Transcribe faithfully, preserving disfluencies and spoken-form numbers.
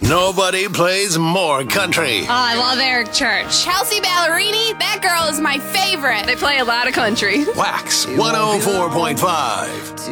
Nobody plays more country. Oh, I love Eric Church. Chelsea Ballerini, that girl is my favorite. They play a lot of country. Wax one oh four point five.